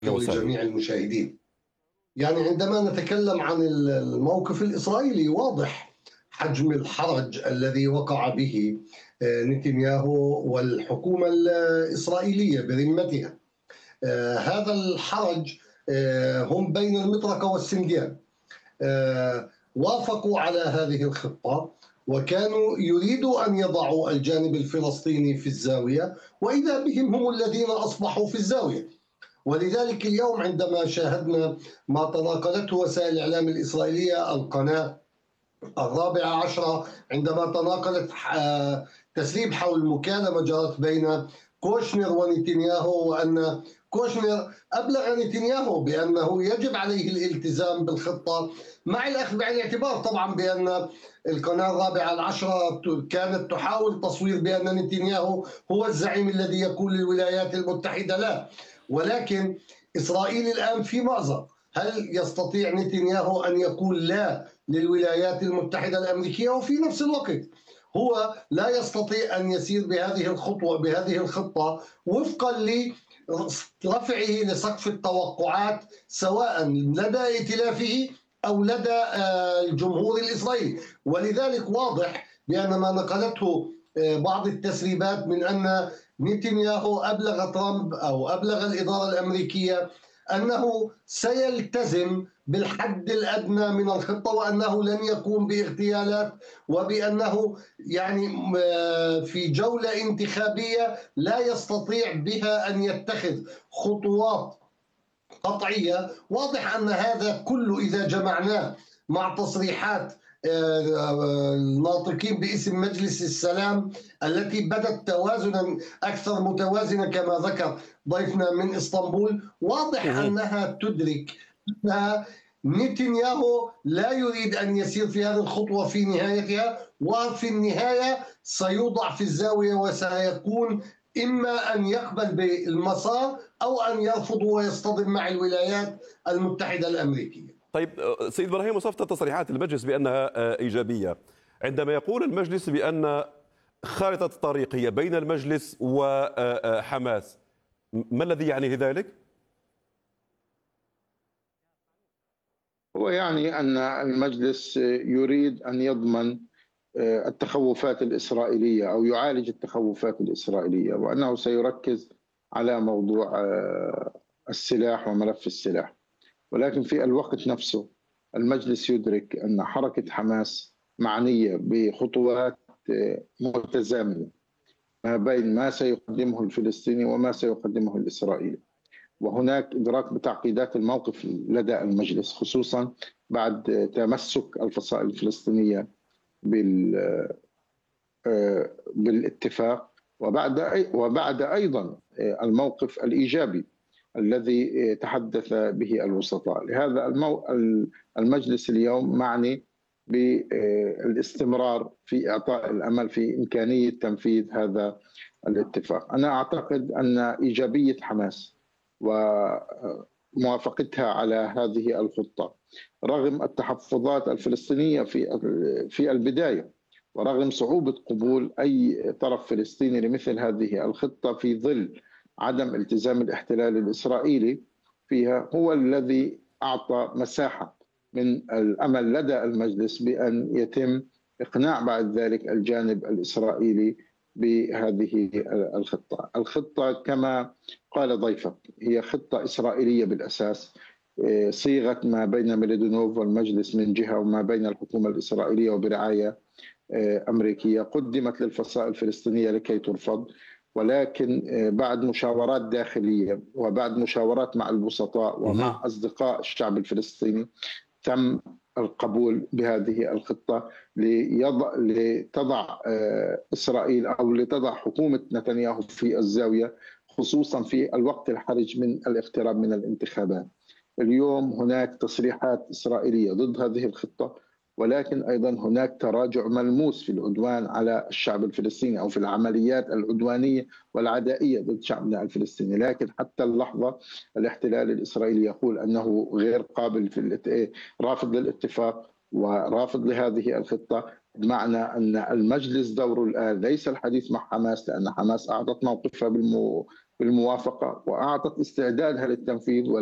وسهلا. ولجميع المشاهدين. يعني عندما نتكلم عن الموقف الإسرائيلي، واضح حجم الحرج الذي وقع به نتنياهو والحكومة الإسرائيلية برمتها. هذا الحرج هم بين المطرقة والسنديان. وافقوا على هذه الخطة وكانوا يريدوا أن يضعوا الجانب الفلسطيني في الزاوية، وإذا بهم هم الذين أصبحوا في الزاوية. ولذلك اليوم عندما شاهدنا ما تناقلته وسائل الإعلام الإسرائيلية، القناة الرابعة عشرة عندما تناقلت تسريب حول مكالمة جرت بين كوشنر ونتنياهو، وأن كوشنر أبلغ نتنياهو بأنه يجب عليه الالتزام بالخطة، مع الأخذ بعين الاعتبار طبعا بأن القناة الرابعة العشرة كانت تحاول تصوير بأن نتنياهو هو الزعيم الذي يقول للولايات المتحدة لا. ولكن إسرائيل الآن في مأزق، هل يستطيع نتنياهو أن يقول لا للولايات المتحدة الأمريكية وفي نفس الوقت هو لا يستطيع أن يسير بهذه الخطوة بهذه الخطة وفقا لرفعه لسقف التوقعات سواء لدى ائتلافه أو لدى الجمهور الإسرائيلي. ولذلك واضح بأن ما نقلته بعض التسريبات من أن نتنياهو أبلغ ترامب أو أبلغ الإدارة الأمريكية أنه سيلتزم بالحد الأدنى من الخطة، وأنه لن يقوم باغتيالات، وبأنه يعني في جولة انتخابية لا يستطيع بها أن يتخذ خطوات قطعية. واضح أن هذا كله إذا جمعناه مع تصريحات الناطقين باسم مجلس السلام التي بدت توازنا أكثر متوازنة كما ذكر ضيفنا من إسطنبول، واضح أنها تدرك أنها نتنياهو لا يريد أن يسير في هذه الخطوة في نهايتها، وفي النهاية سيوضع في الزاوية وسيكون إما أن يقبل بالمسار أو أن يرفض ويصطدم مع الولايات المتحدة الأمريكية. طيب سيد إبراهيم، وصفت تصريحات المجلس بأنها إيجابية، عندما يقول المجلس بأن خارطة الطريق هي بين المجلس وحماس، ما الذي يعني ذلك؟ هو يعني أن المجلس يريد أن يضمن التخوفات الإسرائيلية أو يعالج التخوفات الإسرائيلية، وأنه سيركز على موضوع السلاح وملف السلاح. ولكن في الوقت نفسه المجلس يدرك أن حركة حماس معنية بخطوات متزامنة ما بين ما سيقدمه الفلسطيني وما سيقدمه الإسرائيلي، وهناك إدراك بتعقيدات الموقف لدى المجلس، خصوصا بعد تمسك الفصائل الفلسطينية بالاتفاق، وبعد أيضا الموقف الإيجابي الذي تحدث به الوسطاء. لهذا المجلس اليوم معني بالاستمرار في إعطاء الأمل في إمكانية تنفيذ هذا الاتفاق. أنا أعتقد أن إيجابية حماس وموافقتها على هذه الخطة رغم التحفظات الفلسطينية في البداية، ورغم صعوبة قبول أي طرف فلسطيني لمثل هذه الخطة في ظل عدم التزام الاحتلال الإسرائيلي فيها، هو الذي أعطى مساحة من الأمل لدى المجلس بأن يتم إقناع بعد ذلك الجانب الإسرائيلي بهذه الخطة. الخطة كما قال ضيفك هي خطة إسرائيلية بالأساس، صيغة ما بين ميليدونوف والمجلس من جهة وما بين الحكومة الإسرائيلية وبرعاية أمريكية، قدمت للفصائل الفلسطينية لكي ترفض، ولكن بعد مشاورات داخلية وبعد مشاورات مع الوسطاء ومع أصدقاء الشعب الفلسطيني تم القبول بهذه الخطة لتضع إسرائيل أو لتضع حكومة نتنياهو في الزاوية، خصوصا في الوقت الحرج من الاقتراب من الانتخابات. اليوم هناك تصريحات إسرائيلية ضد هذه الخطة، ولكن أيضا هناك تراجع ملموس في العدوان على الشعب الفلسطيني أو في العمليات العدوانية والعدائية ضد شعبنا الفلسطيني. لكن حتى اللحظة الاحتلال الإسرائيلي يقول أنه غير قابل رافض للاتفاق ورافض لهذه الخطة، بمعنى أن المجلس دوره الآن ليس الحديث مع حماس، لأن حماس أعطت موقفها بالموافقة وأعطت استعدادها للتنفيذ.